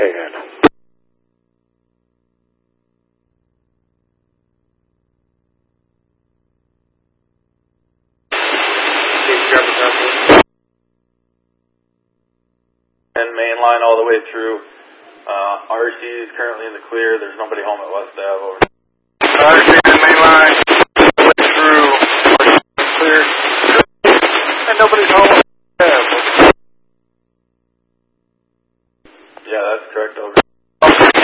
And main line all the way through. RC is currently in the clear. There's nobody home at West Ave. Over. RC is main line through clear. And nobody's home at West Ave. Yeah, that's correct. Over.